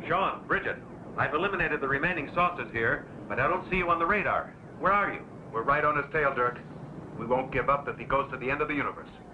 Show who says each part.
Speaker 1: Sean, Bridget, I've eliminated the remaining saucers here, but I don't see you on the radar. Where are you?
Speaker 2: We're right on his tail, Dirk. We won't give up if he goes to the end of the universe.